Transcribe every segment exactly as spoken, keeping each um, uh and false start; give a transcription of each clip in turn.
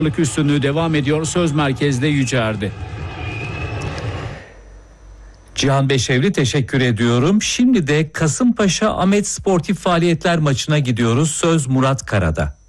üstünlüğü devam ediyor. Söz merkezde Yücer'de. Cihan Beşevli, teşekkür ediyorum. Şimdi de Kasımpaşa Ahmet Sportif Faaliyetler maçına gidiyoruz. Söz Murat Kara'da.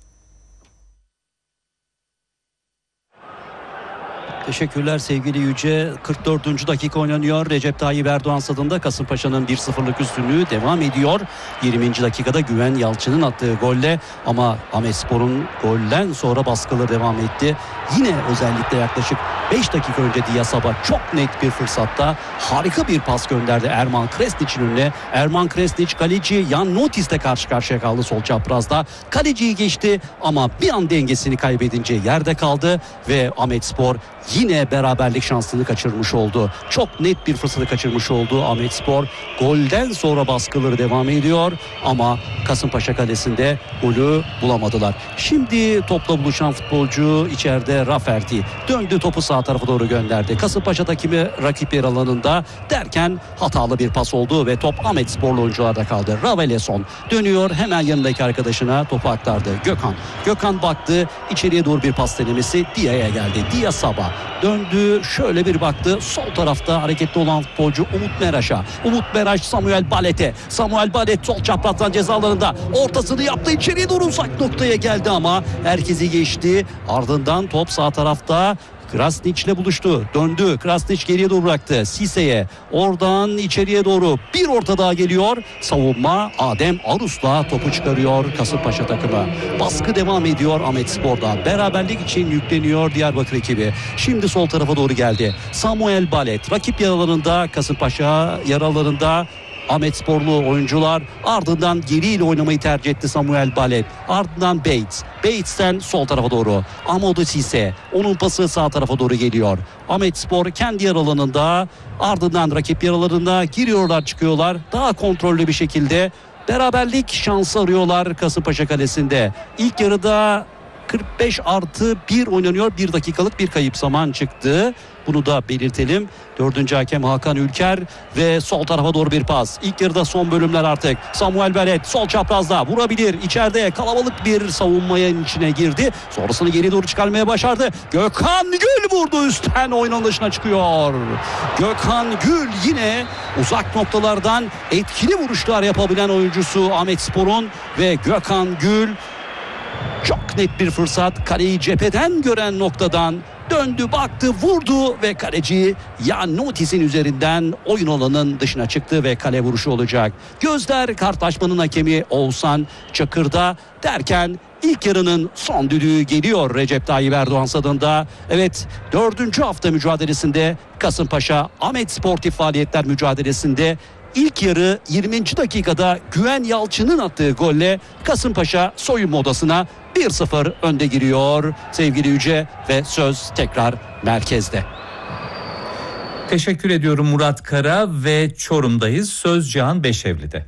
Teşekkürler sevgili Yüce. kırk dördüncü dakika oynanıyor. Recep Tayyip Erdoğan stadında Kasımpaşa'nın bir sıfırlık üstünlüğü devam ediyor. yirminci dakikada Güven Yalçın'ın attığı golle, ama Ahmetspor'un golden sonra baskıları devam etti. Yine özellikle yaklaşık beş dakika önce Diyasaba çok net bir fırsatta harika bir pas gönderdi Erman Kresnić'in önüne. Erman Kresnić kaleci Jan Notis'le karşı karşıya kaldı sol çaprazda. Kaleciyi geçti ama bir an dengesini kaybedince yerde kaldı ve Ahmetspor yine beraberlik şansını kaçırmış oldu. Çok net bir fırsatı kaçırmış oldu Ahmetspor. Golden sonra baskıları devam ediyor ama Kasımpaşa kalesinde golü bulamadılar. Şimdi topla buluşan futbolcu içeride Rafferty döndü, topu sağ tarafa doğru gönderdi. Kasımpaşa takımı rakip yer alanında derken hatalı bir pas oldu ve top Ahmetsporlu oyuncularda kaldı. Raveleson dönüyor, hemen yanındaki arkadaşına topu aktardı. Gökhan. Gökhan baktı, içeriye doğru bir pas denemesi Dia'ya geldi. Dia Sabah döndü, şöyle bir baktı, sol tarafta hareketli olan futbolcu Umut Meraş'a. Umut Meraş Samuel Balet'e. Samuel Balet sol çaprazdan ceza alanında ortasını yaptı, içeriye doğru uzak noktaya geldi ama herkesi geçti. Ardından top sağ tarafta Krasnić'le buluştu. Döndü. Krasnić geriye doğru bıraktı. Sise'ye. Oradan içeriye doğru bir orta daha geliyor. Savunma Adem Arus'la topu çıkarıyor Kasımpaşa takımı. Baskı devam ediyor Ahmetspor'da. Beraberlik için yükleniyor Diyarbakır ekibi. Şimdi sol tarafa doğru geldi. Samuel Balet. Rakip yaralarında, Kasımpaşa yaralarında Ahmetsporlu oyuncular, ardından geriyle oynamayı tercih etti Samuel Balet. Ardından Bates. Bates'ten sol tarafa doğru Amadou Cissé. Onun pası sağ tarafa doğru geliyor. Ahmetspor kendi yer alanında, ardından rakip yer alanında giriyorlar çıkıyorlar. Daha kontrollü bir şekilde beraberlik şansı arıyorlar Kasımpaşa kalesinde. İlk yarıda kırk beş artı bir oynanıyor. Bir dakikalık bir kayıp zaman çıktı. Bunu da belirtelim. Dördüncü hakem Hakan Ülker ve sol tarafa doğru bir pas. İlk yarıda son bölümler artık. Samuel Balet sol çaprazda vurabilir. İçeride kalabalık bir savunmaya içine girdi. Sonrasını geri doğru çıkarmaya başardı. Gökhan Gül vurdu, üstten oyunun dışına çıkıyor. Gökhan Gül yine uzak noktalardan etkili vuruşlar yapabilen oyuncusu Ahmetspor'un ve Gökhan Gül çok net bir fırsat, kaleyi cepheden gören noktadan döndü, baktı, vurdu ve kaleci Jan Notis'in üzerinden oyun alanının dışına çıktı ve kale vuruşu olacak. Gözler karşılaşmanın hakemi Oğuzhan Çakır'da derken ilk yarının son düdüğü geliyor Recep Tayyip Erdoğan stadında. Evet, dördüncü hafta mücadelesinde Kasımpaşa Ahmet Sportif Faaliyetler mücadelesinde İlk yarı yirminci dakikada Güven Yalçın'ın attığı golle Kasımpaşa soyunma odasına bir sıfır önde giriyor sevgili Yüce ve söz tekrar merkezde. Teşekkür ediyorum Murat Kara ve Çorum'dayız. Söz Cihan Beşevli'de.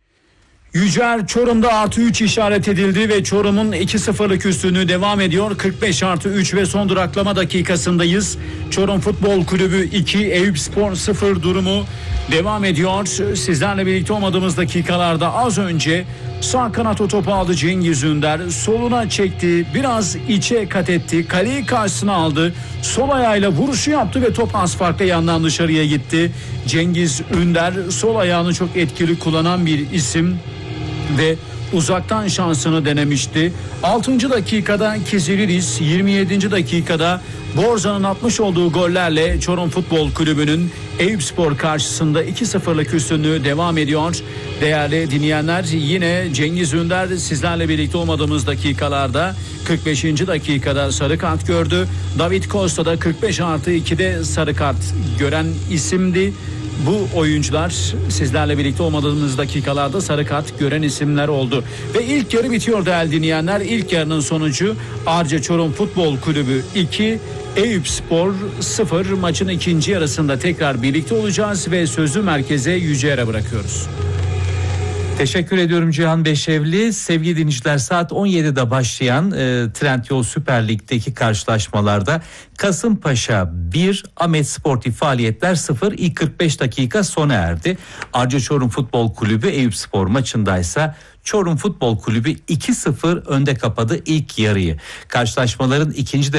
Yücer Çorum'da artı üç işaret edildi ve Çorum'un iki sıfırlık üstünlüğü devam ediyor. kırk beş artı üç ve son duraklama dakikasındayız. Çorum Futbol Kulübü iki, Eyüpspor sıfır durumu devam ediyor. Sizlerle birlikte olmadığımız dakikalarda az önce sağ kanat o topu aldı Cengiz Ünder. Soluna çekti, biraz içe kat etti, kaleyi karşısına aldı. Sol ayağıyla vuruşu yaptı ve top az farkla yandan dışarıya gitti. Cengiz Ünder sol ayağını çok etkili kullanan bir isim ve uzaktan şansını denemişti. altıncı dakikada Kiziliris, yirmi yedinci dakikada Borza'nın atmış olduğu gollerle Çorum Futbol Kulübü'nün Eyüpspor karşısında iki sıfırlık üstünlüğü devam ediyor. Değerli dinleyenler, yine Cengiz Ünder sizlerle birlikte olmadığımız dakikalarda kırk beşinci dakikada sarı kart gördü. David Costa da kırk beş artı ikide sarı kart gören isimdi. Bu oyuncular sizlerle birlikte olmadığımız dakikalarda sarı kart gören isimler oldu. Ve ilk yarı bitiyor değerli dinleyenler. İlk yarının sonucu Arca Çorum Futbol Kulübü iki, Eyüpspor sıfır. Maçın ikinci yarısında tekrar birlikte olacağız ve sözü merkeze Yüce'ye bırakıyoruz. Teşekkür ediyorum Cihan Beşevli. Sevgili dinleyiciler, saat on yedide başlayan e, Trendyol Süper Lig'deki karşılaşmalarda Kasımpaşa bir, Ahmet Sportif Faaliyetler sıfır. İlk kırk beş dakika sona erdi. Arca Çorum Futbol Kulübü Eyüpspor maçındaysa Çorum Futbol Kulübü iki sıfır önde kapadı ilk yarıyı. Karşılaşmaların ikinci